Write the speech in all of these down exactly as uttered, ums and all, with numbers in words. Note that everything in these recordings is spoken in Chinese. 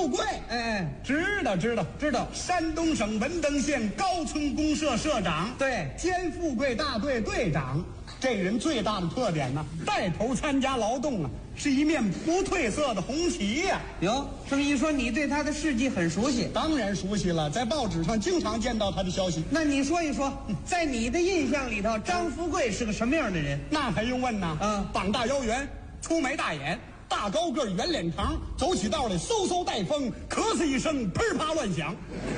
富贵， 哎， 知道知道知道。 山东省文登县高村公社社长， 对， 兼富贵大队队长。这人最大的特点呢，带头参加劳动啊，是一面不褪色的红旗呀、啊。 哟，这么一说，你对他的事迹很熟悉？ 当然熟悉了，在报纸上经常见到他的消息。 那你说一说，在你的印象里头，张富贵是个什么样的人？ 那还用问呢？ 嗯， 膀大腰圆，粗眉大眼，大高个，圆脸长，走起道来嗖嗖带风，咳嗽一声噼啪乱响。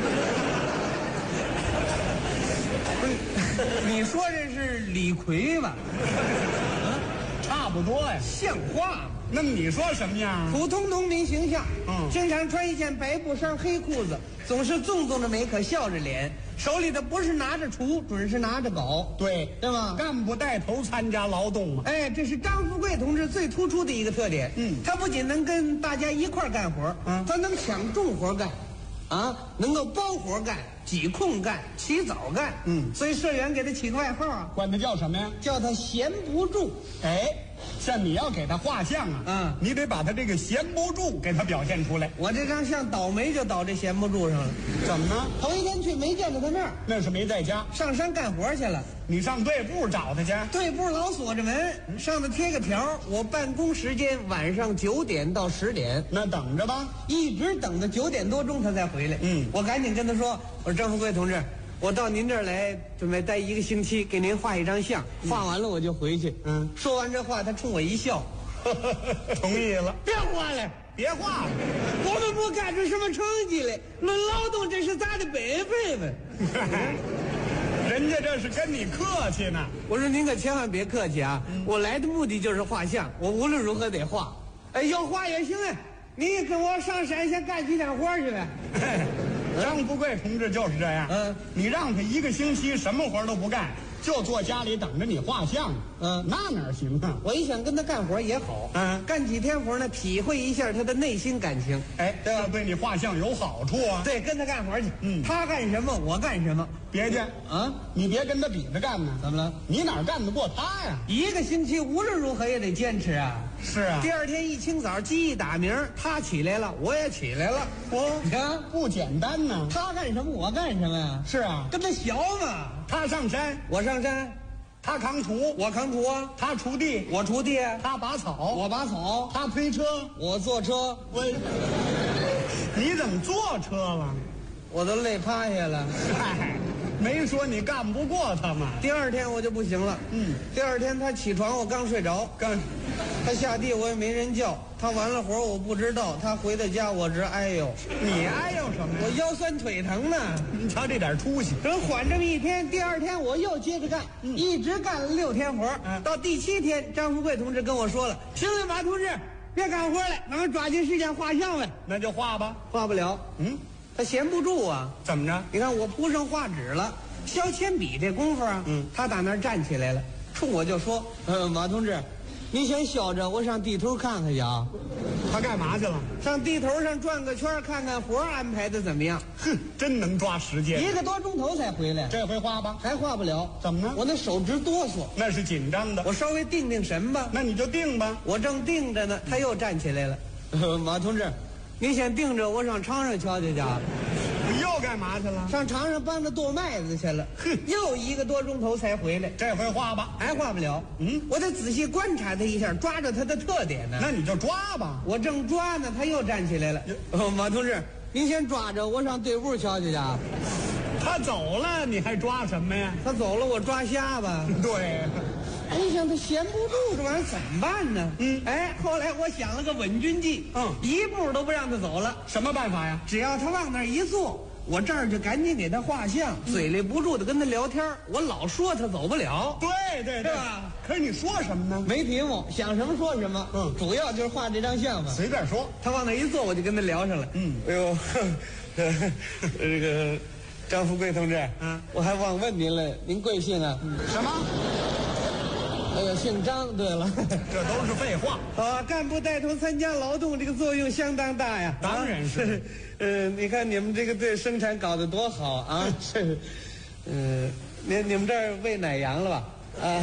不是，你说这是李逵吧？ 嗯，差不多呀， 像话吗？ 那么你说什么样？ 普通农民形象， 嗯， 经常穿一件白布衫、黑裤子，总是纵纵着眉，可笑着脸，手里的不是拿着锄，准是拿着镐， 对对吧？ 干部带头参加劳动嘛。 哎，这是张富贵同志最突出的一个特点。 嗯， 他不仅能跟大家一块儿干活， 嗯， 他能抢重活干，啊，能够包活干、挤空干、起早干。 嗯， 所以社员给他起个外号啊， 管他叫什么呀？ 叫他闲不住。 哎，像你要给他画像啊， 嗯， 你得把他这个闲不住给他表现出来。 我这张像倒霉就倒这闲不住上了。 怎么呢？ 头一天去没见着他那儿， 那是没在家， 上山干活去了。 你上队部找他去。 队部老锁着门，上头贴个条，我办公时间晚上九点到十点。 那等着吧， 一直等到九点多钟他才回来。 嗯， 我赶紧跟他说：“我说张富贵同志，我到您这儿来，准备待一个星期，给您画一张像，嗯、画完了我就回去。” 嗯， 说完这话，他冲我一笑， 同意了。 别画了， 别画了， 我们不干出什么成绩来，论劳动这是咱的本分嘛。 人家这是跟你客气呢。 我说您可千万别客气啊，嗯、我来的目的就是画像，我无论如何得画。哎，要画也行啊，你跟我上山先干几天活去呗。 张富贵同志就是这样。 嗯， 你让他一个星期什么活都不干，就坐家里等着你画像。 嗯， 那哪行啊？ 我一想跟他干活也好。 嗯， 干几天活呢，体会一下他的内心感情。 哎，对吧？对你画像有好处啊。 对，跟他干活去。 嗯， 他干什么我干什么。 别介啊， 你别跟他比着干呢。 怎么了？ 你哪干得过他呀？ 一个星期无论如何也得坚持啊。 是啊。 第二天一清早鸡一打鸣，他起来了，我也起来了。 我你看不简单呢。 他干什么我干什么呀？ 是啊， 跟他学嘛。 他上山我上山， 他扛锄我扛锄啊； 他锄地我锄地啊； 他拔草我拔草； 他推车我坐车。 我，你怎么坐车了？ 我都累趴下了。 嗨，没说你干不过他嘛。 第二天我就不行了。 嗯， 第二天他起床我刚睡着， 干， 他下地我也没人叫，他完了活我不知道，他回到家我直哎呦。 你哎呦什么呀？ 我腰酸腿疼呢。 你瞧这点出息。 等缓这么一天，第二天我又接着干，嗯、一直干了六天活。嗯、到第七天，张富贵同志跟我说了：“行了，马同志，别干活了，咱们抓紧时间画像呗。” 那就画吧。 画不了。 嗯， 他闲不住啊。 怎么着？ 你看我铺上画纸了，削铅笔这功夫啊，嗯，他打那儿站起来了，冲我就说：“呃，马同志，你先削着，我上地头看看去啊。” 他干嘛去了？ 上地头上转个圈，看看活安排的怎么样。 哼，真能抓时间。 一个多钟头才回来。 这回画吧。 还画不了。 怎么呢？ 我那手直哆嗦。 那是紧张的。 我稍微定定神吧。 那你就定吧。 我正定着呢，他又站起来了。呃、马同志，你先定着，我上场上瞧瞧去。 你又干嘛去了？ 上场上帮着剁麦子去了。哼，又一个多钟头才回来。 这回画吧。 还画不了。嗯，我得仔细观察他一下，抓着他的特点呢。 那你就抓吧。 我正抓呢，他又站起来了。哦，马同志，您先抓着，我上队部瞧瞧去。 他走了，你还抓什么呀？ 他走了，我抓瞎吧。 对。 哎，你想他闲不住，这玩意儿怎么办呢？嗯，哎，后来我想了个稳军计，嗯，一步都不让他走了。 什么办法呀？ 只要他往那儿一坐，我这儿就赶紧给他画像，嗯、嘴里不住的跟他聊天，我老说他走不了。 对对对， 是吧？ 可是你说什么呢？ 没题目，想什么说什么。嗯，主要就是画这张像嘛。 随便说。 他往那儿一坐，我就跟他聊上了。嗯，哎呦，这个张富贵同志，嗯，我还忘问您了，您贵姓啊？ 嗯、什么？ 哎呦，姓张。对了， 这都是废话。 啊，干部带头参加劳动，这个作用相当大呀。 当然是。 呃，你看你们这个队生产搞得多好啊！是，呃，你你们这儿喂奶羊了吧？啊，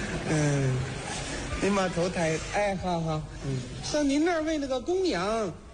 嗯，您把头抬，哎，好好。嗯，像您那儿喂那个公羊，